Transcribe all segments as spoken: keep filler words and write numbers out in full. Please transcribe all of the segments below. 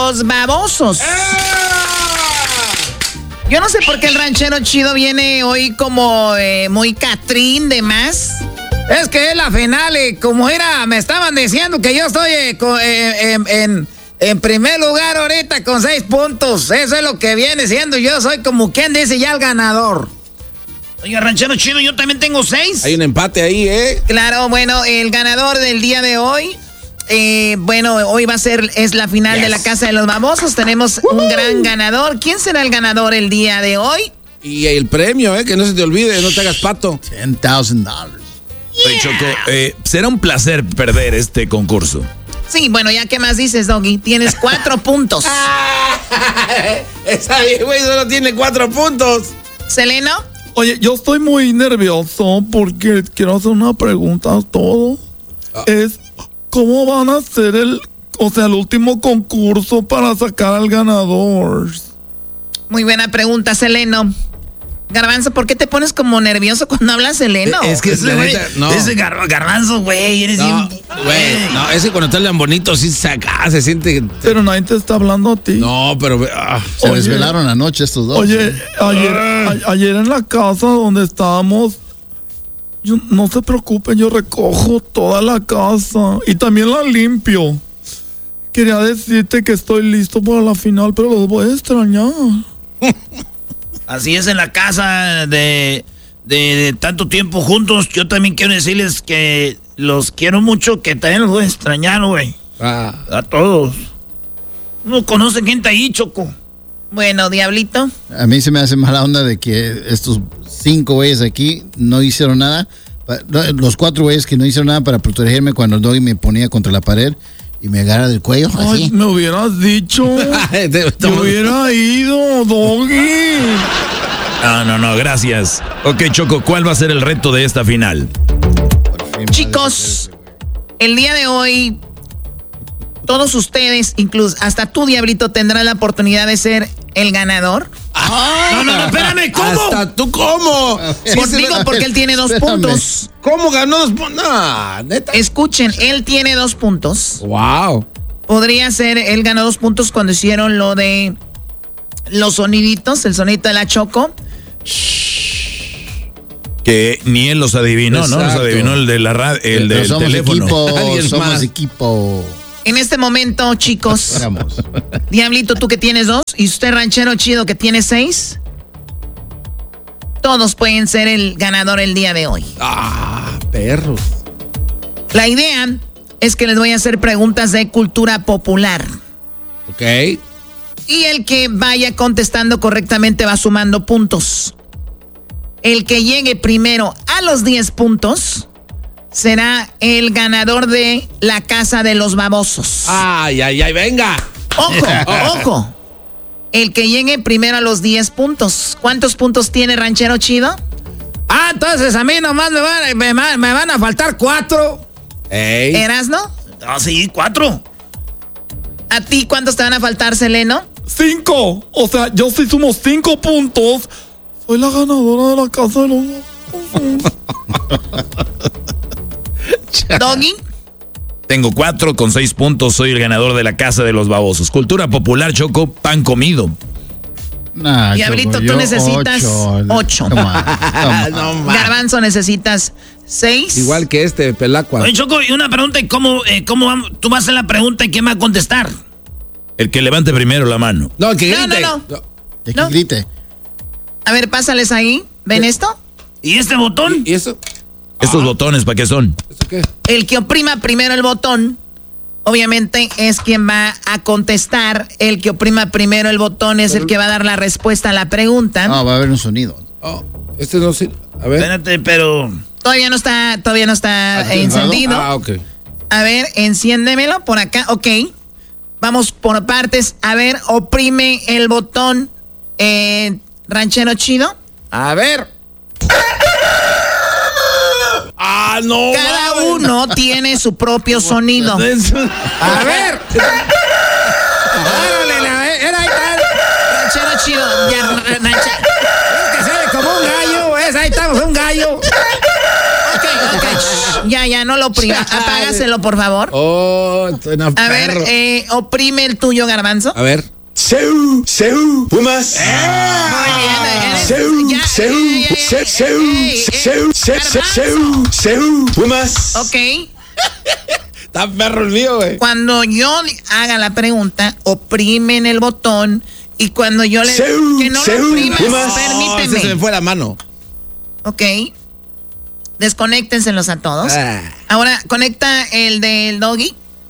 los babosos. Yo no sé por qué el ranchero chido viene hoy como eh, muy Catrín de más. Es que es la final y como era, me estaban diciendo que yo estoy eh, co- eh, en, en, en primer lugar ahorita con seis puntos. Eso es lo que viene siendo. Yo soy como quien dice ya el ganador. Oiga, ranchero chido, yo también tengo seis. Hay un empate ahí, ¿eh? Claro, bueno, el ganador del día de hoy, eh, bueno, hoy va a ser, es la final yes. de la Casa de los Babosos. Tenemos uh-huh. un gran ganador. ¿Quién será el ganador el día de hoy? Y el premio, ¿eh? Que no se te olvide, no te hagas pato. ten thousand dollars. Oye, Choco, eh, será un placer perder este concurso. Sí, bueno, ya qué más dices, Doggy. Tienes cuatro puntos. Esa güey solo tiene cuatro puntos. ¿Seleno? Oye, yo estoy muy nervioso porque quiero hacer una pregunta a todos. Ah. Es, ¿cómo van a hacer el, o sea, el último concurso para sacar al ganador? Muy buena pregunta, Seleno. Garbanzo, ¿por qué te pones como nervioso cuando hablas Seleno? Es que ese güey, no. ese gar, garbanzo, güey, eres no, güey, no, ese cuando te hablan bonito sí saca, se siente. Pero nadie te está hablando a ti. No, pero ah, se oye, desvelaron anoche estos dos. Oye, ¿sí? ayer, a, ayer en la casa donde estábamos, yo, no se preocupen, yo recojo toda la casa y también la limpio. Quería decirte que estoy listo para la final, pero los voy a extrañar. Así es en la casa de, de, de tanto tiempo juntos. Yo también quiero decirles que los quiero mucho, que también los voy a extrañar, güey. Ah. A todos. No conoce gente ahí, Choco. Bueno, Diablito. A mí se me hace mala onda de que estos cinco güeyes aquí no hicieron nada. Los cuatro güeyes que no hicieron nada para protegerme cuando el Doggy me ponía contra la pared y me agarra del cuello. Ay, así. Me hubieras dicho. Te hubiera ido, Doggy. No, no, no, gracias. Ok, Choco, ¿cuál va a ser el reto de esta final? Chicos, el día de hoy, todos ustedes, incluso hasta tú, Diablito, tendrás la oportunidad de ser el ganador. Ah, no, no, no, espérame, ¿cómo? ¿Hasta tú cómo? Sí, Por, digo, porque él tiene dos espérame. puntos. ¿Cómo ganó dos puntos? No, neta. Escuchen, él tiene dos puntos. Wow. Podría ser, él ganó dos puntos cuando hicieron lo de los soniditos, el sonito de la Choco. Que ni él los adivinó, Exacto. ¿no? Los adivinó el de la radio, el del somos teléfono. Equipo, somos más? equipo. En este momento, chicos, Diablito, tú que tienes dos, y usted, ranchero chido, que tiene seis, todos pueden ser el ganador el día de hoy. Ah, perros. La idea es que les voy a hacer preguntas de cultura popular. Ok. Y el que vaya contestando correctamente va sumando puntos. El que llegue primero a los diez puntos será el ganador de la Casa de los Babosos. Ay, ay, ay, venga. Ojo, ojo. El que llegue primero a los diez puntos. ¿Cuántos puntos tiene Ranchero Chido? Ah, entonces a mí nomás me van, me, me van a faltar cuatro. Ey. ¿Erasno? Ah, sí, cuatro. ¿A ti cuántos te van a faltar, Seleno? Cinco. O sea, yo sí sumo cinco puntos. Soy la ganadora de la Casa de los Babosos. ¿Doggy? Tengo cuatro con seis puntos. Soy el ganador de la Casa de los Babosos. Cultura popular, Choco, pan comido. Nah, Diablito, Choco, tú necesitas ocho. ocho. Toma, toma. No, Garbanzo, necesitas seis. Igual que este, Pelacua. Oye, Choco, y una pregunta, ¿y cómo, eh, cómo vamos? Tú vas a hacer la pregunta y quién va a contestar? El que levante primero la mano. No, el que grite. No, no, no. El que no. grite. A ver, pásales ahí. ¿Ven ¿Qué? esto? ¿Y este botón? ¿Y eso? ¿Estos ah. botones para qué son? ¿Eso qué? El que oprima primero el botón, obviamente es quien va a contestar. El que oprima primero el botón es Pero... el que va a dar la respuesta a la pregunta. No, va a haber un sonido. Oh, este no sirve. A ver. Espérate, pero todavía no está, todavía no está encendido. Ah, ok. A ver, enciéndemelo por acá. Ok. Vamos por partes. A ver, oprime el botón, eh, Ranchero Chido. A ver. Ah, no. Cada uno tiene su propio sonido. A ver. Árale, la, era ahí está. Ranchero Chido. Ya, ranche... Es que se ve como un gallo. Es, ahí estamos, un gallo. Ok, ok. Ya, ya, ya, no lo oprima. Apágaselo, por favor. Oh, suena A perro. ver, eh, oprime el tuyo, Garbanzo. A ver. Seu, seu, Pumas. Muy bien, eres- Seu, ya, seu, ya, ya, seu, ya, seu, ey, ey, seu, seu, seu, seu, seu, Pumas. Ok. Está perro el mío, güey. Cuando yo haga la pregunta, oprimen el botón. Y cuando yo le... Seu, que no seu, lo oprimas, Pumas. Oh, ese se me permíteme. fue la mano. Ok. Desconéctenselos a todos. Ah. Ahora, conecta el del doggy.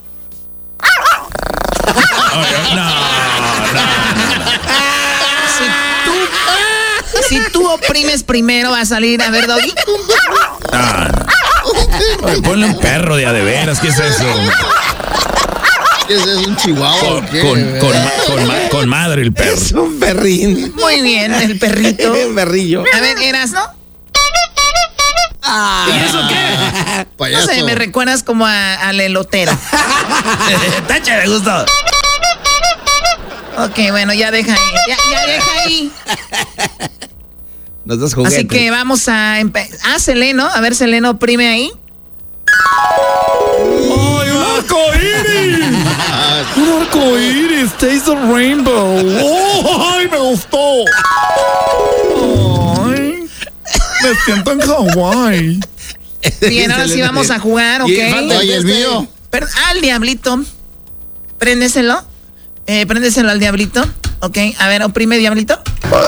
Si tú, si tú oprimes primero, va a salir, a ver, doggy. Ah, no. Oye, ponle un perro de a de veras, ¿qué es eso? ¿Qué es eso? ¿Un chihuahua Con, o qué? con, con, ma- con ma- con madre el perro. Es un perrín. Muy bien, el perrito. Un perrillo. A ver, Erasno. ¿Y eso qué? No Payaso. sé, me recuerdas como a, al elotero. Tacha, me gustó. Ok, bueno, ya deja ahí. Ya, ya deja ahí. Nos das juguetes. Así que vamos a empezar. Ah, Seleno. A ver, Seleno, oprime ahí. ¡Ay, un arcoíris! ¡Un arcoíris! ¡Taste the rainbow! ¡Oh, ay, me gustó! ¡Ay! Me siento en Hawái. Bien, ahora sí vamos a jugar, ¿ok? Y falta Oye, el mío. Pero, al diablito. Préndeselo. Eh, préndeselo al diablito. Ok, a ver, oprime diablito.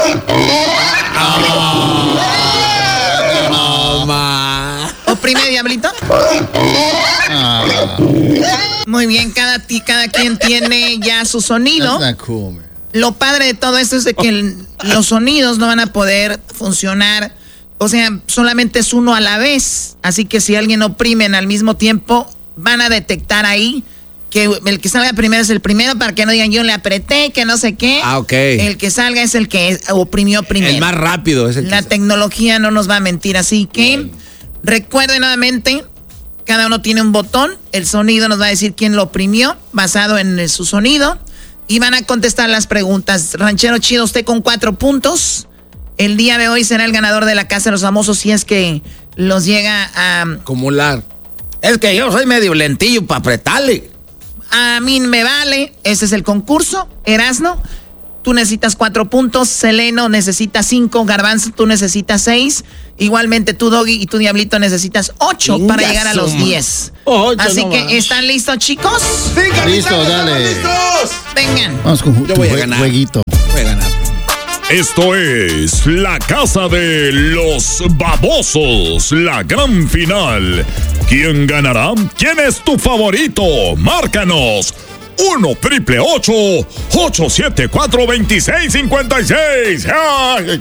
No, ma. Oprime diablito. Ah, Muy bien, cada, ti- cada quien tiene ya su sonido. that's not cool, man. Lo padre de todo esto es de que el- los sonidos no van a poder funcionar. O sea, solamente es uno a la vez. Así que si alguien oprimen al mismo tiempo, van a detectar ahí que el que salga primero es el primero para que no digan yo le apreté, que no sé qué. Ah, ok. El que salga es el que oprimió primero. El más rápido es el La que... tecnología no nos va a mentir, así que recuerden nuevamente, cada uno tiene un botón, el sonido nos va a decir quién lo oprimió, basado en eh, su sonido, y van a contestar las preguntas. Ranchero Chido, usted con cuatro puntos. El día de hoy será el ganador de la Casa de los Famosos si es que los llega a... Acumular. Es que yo soy medio lentillo para apretarle. A mí me vale, ese es el concurso. Erasno, tú necesitas cuatro puntos. Seleno necesita cinco. Garbanzo, tú necesitas seis. Igualmente tú, Doggy, y tu Diablito necesitas ocho Venga, para llegar a los suma. diez. Ocho Así nomás. que, ¿están listos, chicos? Listo, dale. Vengan. Vamos con Yo tu voy a jue- ganar. jueguito. Voy a ganar. Esto es la casa de los babosos, la gran final. ¿Quién ganará? ¿Quién es tu favorito? Márcanos. uno triple ocho ocho siete cuatro dos seis cinco seis. ¡Ay!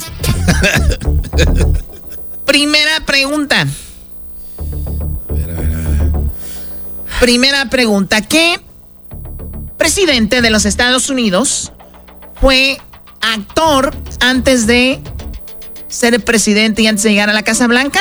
Primera pregunta. Primera pregunta. ¿Qué presidente de los Estados Unidos fue actor antes de ser presidente y antes de llegar a la Casa Blanca?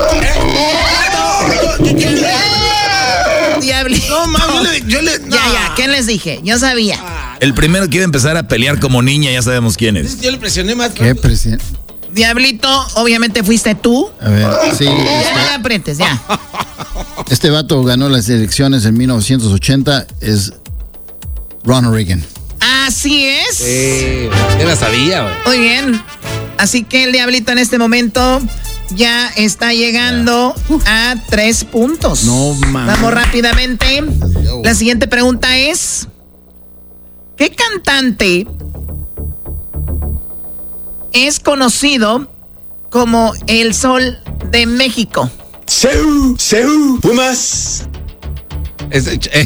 Diablito. No, mami, yo le... Yo le no. Ya, ya, ¿qué les dije? Yo sabía. El primero que iba a empezar a pelear como niña, ya sabemos quién es. Yo le presioné más. ¿Qué presidente? Diablito, obviamente fuiste tú. A ver, sí. Ya no le Este, aprietes, ya. este vato ganó las elecciones en mil novecientos ochenta. Es Ronald Reagan. Así es. Eh, yo la sabía, güey. Muy bien. Así que el Diablito en este momento ya está llegando a tres puntos. No, mames. Vamos rápidamente. La siguiente pregunta es: ¿qué cantante es conocido como el Sol de México? Seu, seu, Pumas. Este... eh.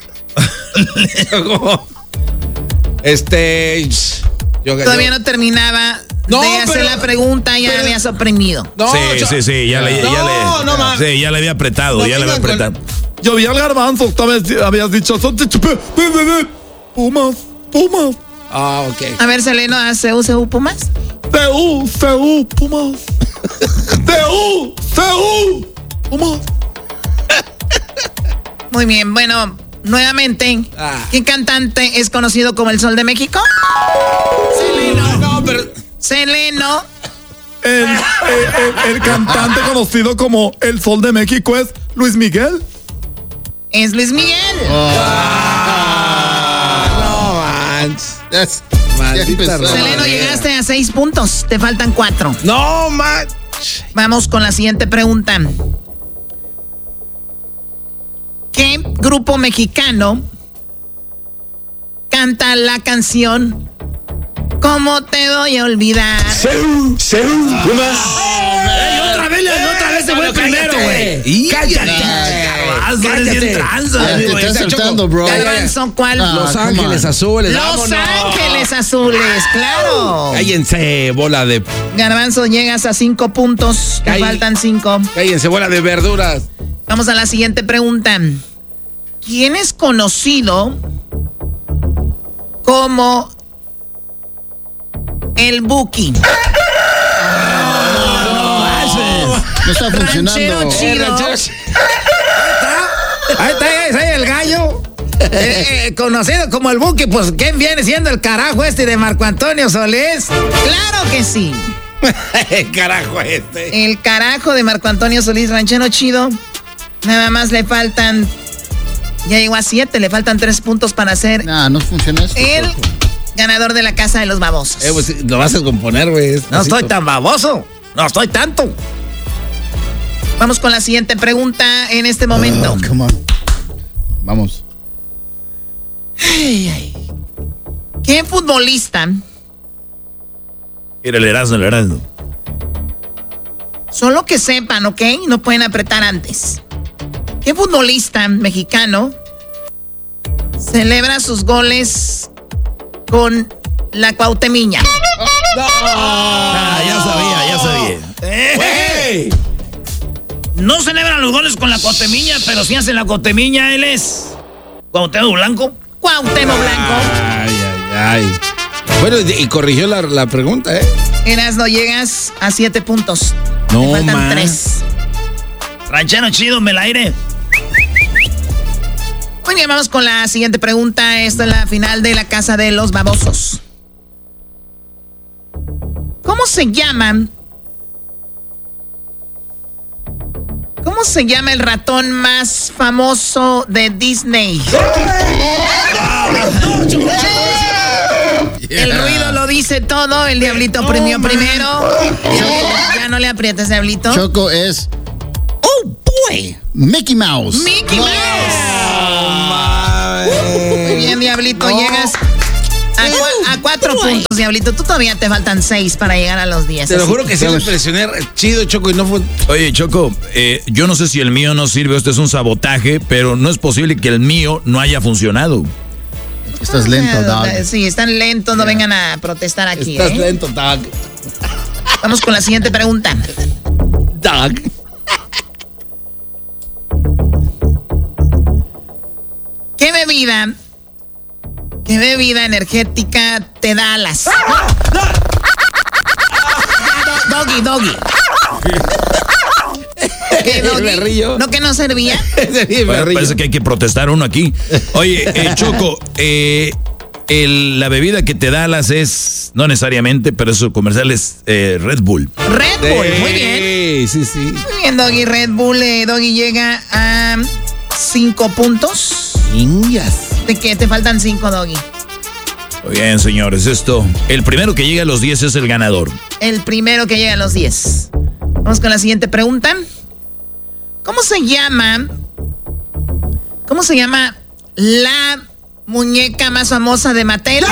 este... Yo, Todavía yo- no terminaba No, de hacer pero- la pregunta, ya pero- la habías oprimido. No, sí, yo- sí, sí, ya le, ya No, le, no, ma. sí, ya le había apretado, No ya le había vengan con- apretado. Yo vi al Garbanzo, esta vez habías dicho. son de chupe- ve, ve, ve, Pumas, Pumas. Ah, ok. A ver, Seleno, ¿hace U C U Pumas? C U, C U, Pumas. C U, C U, Pumas. Muy bien, bueno, nuevamente, Ah. ¿qué cantante es conocido como el Sol de México? No, no, pero... Seleno. El, el- el- el cantante conocido como El Sol de México es Luis Miguel. Es Luis Miguel. Oh. Ah, no manches. Maldita Seleno, llegaste a seis puntos. Te faltan cuatro. No manches. Vamos con la siguiente pregunta. ¿Qué grupo mexicano canta la canción ¿Cómo te voy a olvidar? Seú, Seú, Pumas. Ey, otra vez, otra vez se fue el primero, güey. Cállate. Garbanzo, eres bien tranza, Ya te güey. estás saltando, bro. Garbanzo, ¿cuál? Ah, Los come Ángeles on. Azules. Los vámonos. Ángeles Azules, claro. Cállense, bola de. Garbanzo, llegas a cinco puntos. Te Cáll- faltan cinco. Cállense, bola de verduras. Vamos a la siguiente pregunta. ¿Quién es conocido como el Buki? No está funcionando. Ranchero chido. Ahí está, ahí está el gallo. Eh, eh, conocido como el Buki, pues ¿quién viene siendo el carajo este de Marco Antonio Solís? Claro que sí. Carajo este. El carajo de Marco Antonio Solís, ranchero chido. Nada más le faltan. Ya llegó a siete, le faltan tres puntos para ser Nah, no funciona eso. el Choco. ganador de la casa de los babosos. Eh, pues, lo vas a componer, güey. No estoy tan baboso. No estoy tanto. Vamos con la siguiente pregunta en este momento. Oh, come on. Vamos. Ay, ay. ¿Qué futbolista? Mira el Erasmo, el Erasmo. Solo que sepan, ¿ok? No pueden apretar antes. ¿Qué futbolista mexicano celebra sus goles con la Cuauhtemiña? Ah, ya sabía, ya sabía. ¡Güey! No celebran los goles con la Cuauhtemiña, pero si hacen la Cuauhtemiña, él es Cuauhtémoc Blanco. Cuauhtémoc Blanco. Ay, ay, ay. Bueno, y y corrigió la, la pregunta, ¿eh? Erasno, llegas a siete puntos. No, Te faltan man. tres. Ranchero chido, me la aire. Muy bien, vamos con la siguiente pregunta. Esta es la final de la casa de los babosos. ¿Cómo se llaman? ¿Cómo se llama el ratón más famoso de Disney? El ruido lo dice todo. El diablito premió primero. Ya no le aprietes, diablito. Choco es ¡Oh, boy! Mickey Mouse. ¡Mickey Mouse! Muy bien, diablito. Llegas a, cua- a cuatro puntos, diablito. Tú todavía te faltan seis para llegar a los diez. Te lo así juro que sí me impresioné. Chido, Choco, y no fue. Oye, Choco, eh, yo no sé si el mío no sirve, este es un sabotaje, pero no es posible que el mío no haya funcionado. Estás lento, dog. Sí, están lentos, no vengan a protestar aquí. Estás ¿eh? lento, Doug. Vamos con la siguiente pregunta. Doug. ¿Qué bebida, qué bebida energética te da alas? Doggy, doggy. ¿Qué, doggy? Me río. ¿No que no servía? Bueno, parece que hay que protestar uno aquí. Oye, eh, Choco, eh, el- la bebida que te da alas es, no necesariamente, pero su comercial es eh, Red Bull. Red Bull, muy bien. Sí, sí, sí. Muy bien, Doggy. Red Bull, eh, Doggy llega a cinco puntos. Indias. ¿De qué? Te faltan cinco, Doggy. Muy bien, señores, esto. El primero que llega a los diez es el ganador. El primero que llega a los diez. Vamos con la siguiente pregunta. ¿Cómo se llama? ¿Cómo se llama la muñeca más famosa de Mattel?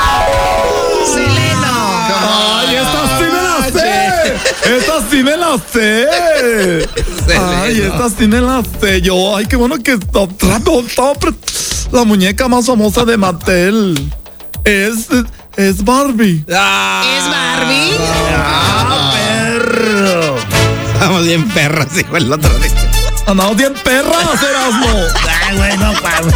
Seleno. ¡Ay, esta sí me la sé! ¡Esta sí me la sé! ¡Ay, esta sí me la sé! Yo, ay, qué bueno que está trato, estaba pre- la muñeca más famosa de Mattel. Es, es Barbie. Ah, ¿Es Barbie? ¡Ah, perro! Estamos bien perros, dijo el otro día. Andamos bien perras, Erasmo. Ay, güey, no, Pablo.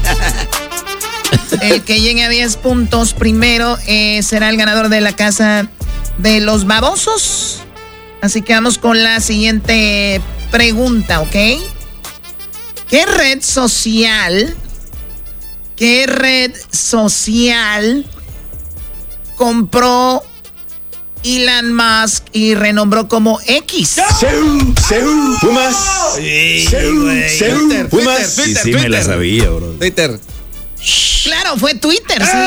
El que llegue a diez puntos primero eh, será el ganador de la casa de los babosos. Así que vamos con la siguiente pregunta, ¿ok? ¿Qué red social, qué red social compró Elon Musk y renombró como X. Seúl, Seúl, Pumas. Sí, Seúl, güey. Seúl, Twitter, Pumas. Twitter, Sí, sí, Twitter. me la sabía, bro. Twitter. Claro, fue Twitter, sí.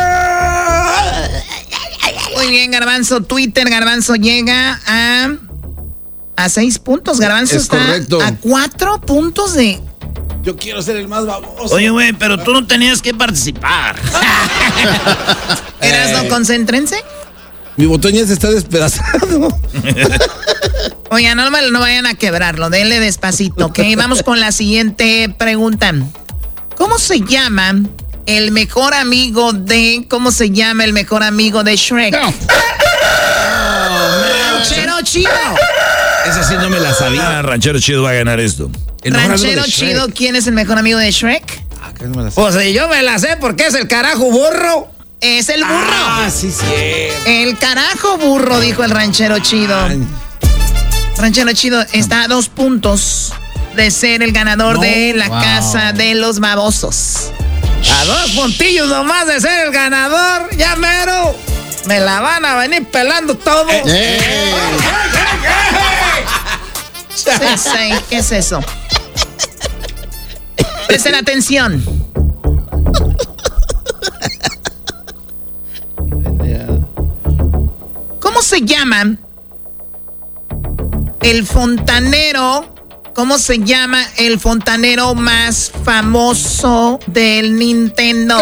Muy bien, Garbanzo. Twitter, Garbanzo llega a... A seis puntos. Garbanzo Es está correcto. a cuatro puntos de... Yo quiero ser el más baboso. Oye, güey, pero tú no tenías que participar. Erasno, Eh. concéntrense. Mi botón ya se está despedazando. Oigan, no, me- no vayan a quebrarlo, denle despacito, ¿ok? Vamos con la siguiente pregunta. ¿Cómo se llama el mejor amigo de... ¿Cómo se llama el mejor amigo de Shrek? Ranchero Chido. Esa sí no me la sabía. Ah, Ranchero Chido va a ganar esto. El mejor amigo Ranchero de Shrek. Chido, ¿quién es el mejor amigo de Shrek? Ah, que no me la sabía. Pues yo me la sé porque es el carajo burro. Es el burro. Ah, sí, sí. El carajo burro, dijo el ranchero chido. Ranchero chido está a dos puntos de ser el ganador No, de la wow. casa de los babosos. A dos puntillos nomás de ser el ganador, ya mero. Me la van a venir pelando todo. ¡Eh! Sí, sí, ¿qué es eso? Presten atención. ¿Cómo se llama el fontanero? ¿Cómo se llama el fontanero más famoso del Nintendo?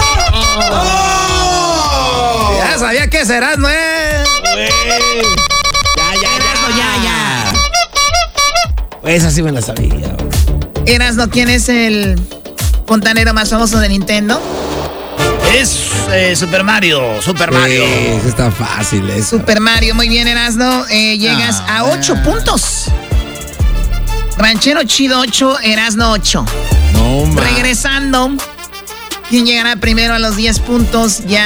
Ya sabía que serás, ¿no? Ya, ya, Erasno, ya, ya. Esa sí me la sabía. Erasno, ¿quién es el fontanero más famoso de Nintendo? Es eh, Super Mario, Super Mario. Sí, está fácil eso. Super Mario, muy bien, Erasno. Eh, llegas Ah, a ocho puntos. Ranchero Chido ocho, Erasno ocho. No, man. Regresando, ¿quién llegará primero a los diez puntos? Ya